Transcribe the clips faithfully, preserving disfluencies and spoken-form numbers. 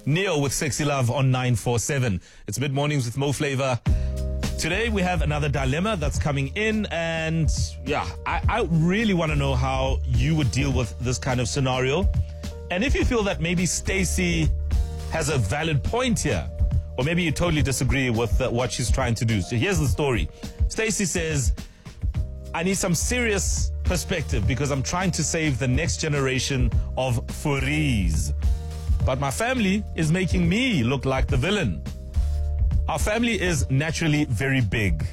Neo with Sexy Love on nine four seven. It's Mid Mornings with Mo Flavor. Today we have another dilemma that's coming in, and yeah, I, I really want to know how you would deal with this kind of scenario. And if you feel that maybe Stacey has a valid point here, or maybe you totally disagree with uh, what she's trying to do. So here's the story. Stacey says, I need some serious perspective because I'm trying to save the next generation of furries. But my family is making me look like the villain. Our family is naturally very big,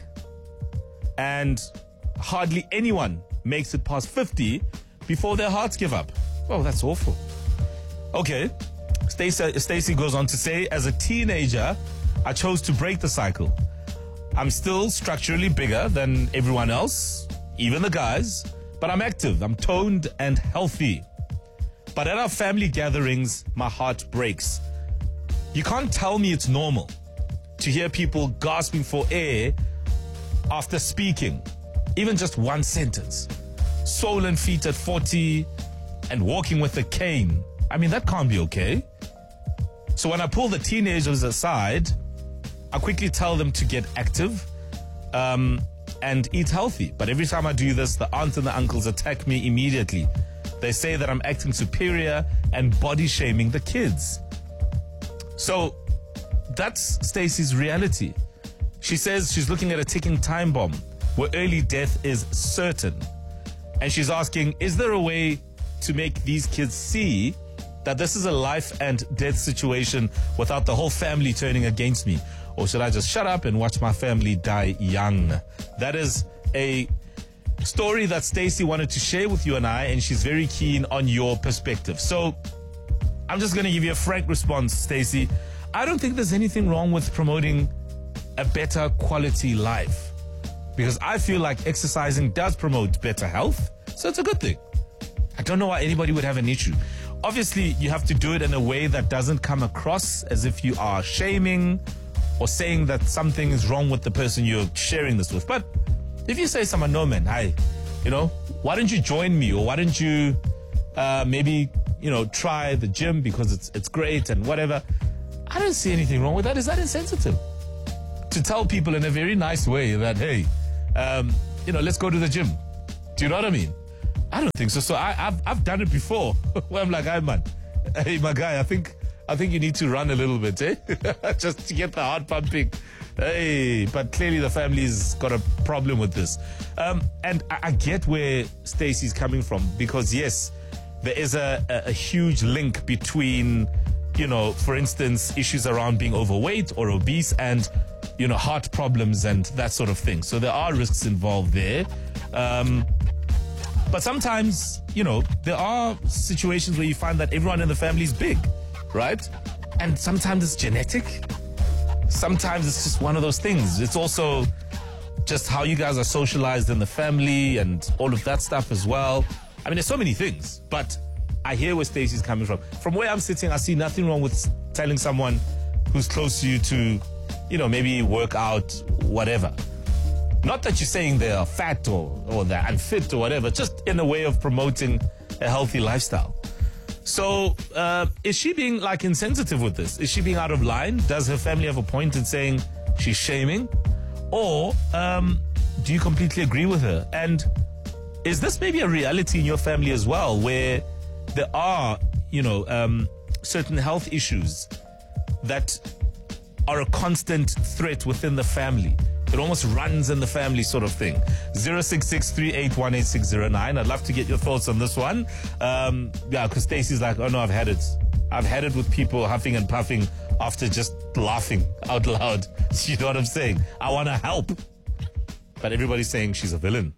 and hardly anyone makes it past fifty before their hearts give up. Oh, that's awful. Okay. Stacey, Stacey goes on to say, as a teenager, I chose to break the cycle. I'm still structurally bigger than everyone else, even the guys, but I'm active, I'm toned and healthy. But at our family gatherings, my heart breaks. You can't tell me it's normal to hear people gasping for air after speaking, even just one sentence. Swollen feet at forty and walking with a cane. I mean, that can't be okay. So when I pull the teenagers aside, I quickly tell them to get active um, and eat healthy. But every time I do this, the aunts and the uncles attack me immediately. They say that I'm acting superior and body shaming the kids. So that's Stacey's reality. She says she's looking at a ticking time bomb where early death is certain. And she's asking, is there a way to make these kids see that this is a life and death situation without the whole family turning against me? Or should I just shut up and watch my family die young? That is a story that Stacey wanted to share with you and I, and she's very keen on your perspective. So I'm just going to give you a frank response, Stacey. I don't think there's anything wrong with promoting a better quality life, because I feel like exercising does promote better health. So it's a good thing. I don't know why anybody would have an issue. Obviously, you have to do it in a way that doesn't come across as if you are shaming or saying that something is wrong with the person you're sharing this with. But if you say someone, no man, hi, you know, why don't you join me? Or why don't you uh, maybe, you know, try the gym because it's it's great and whatever. I don't see anything wrong with that. Is that insensitive? To tell people in a very nice way that, hey, um, you know, let's go to the gym. Do you know what I mean? I don't think so. So I, I've I've done it before where I'm like, hey man, hey my guy, I think I think you need to run a little bit, eh? Just to get the heart pumping. Hey, but clearly the family's got a problem with this. Um, and I, I get where Stacey's coming from, because yes, there is a, a, a huge link between, you know, for instance, issues around being overweight or obese and, you know, heart problems and that sort of thing. So there are risks involved there. Um, But sometimes, you know, there are situations where you find that everyone in the family is big, right? And sometimes it's genetic. Sometimes it's just one of those things. It's also just how you guys are socialized in the family and all of that stuff as well. I mean, there's so many things, but I hear where Stacey's coming from. From where I'm sitting, I see nothing wrong with telling someone who's close to you to, you know, maybe work out, whatever. Not that you're saying they're fat or, or they're unfit or whatever, just in a way of promoting a healthy lifestyle. So, uh, is she being like insensitive with this? Is she being out of line? Does her family have a point in saying she's shaming? Or um, do you completely agree with her? And is this maybe a reality in your family as well, where there are, you know, um, certain health issues that are a constant threat within the family? It almost runs in the family sort of thing. zero six six three eight one eight six zero nine. I'd love to get your thoughts on this one. Um, yeah, because Stacey's like, oh no, I've had it. I've had it with people huffing and puffing after just laughing out loud. You know what I'm saying? I want to help. But everybody's saying she's a villain.